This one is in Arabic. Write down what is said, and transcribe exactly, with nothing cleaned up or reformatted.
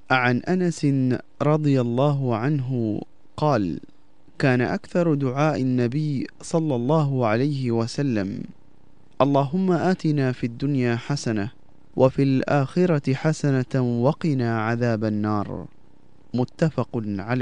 عن أنس رضي الله عنه قال: كان أكثر دعاء النبي صلى الله عليه وسلم: اللهم آتنا في الدنيا حسنة وفي الآخرة حسنة وقنا عذاب النار. متفق عليه.